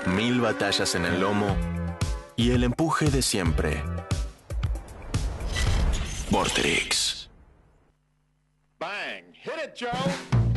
1000 batallas en el lomo y el empuje de siempre. Vorterix. Bang! Hit it, Joe!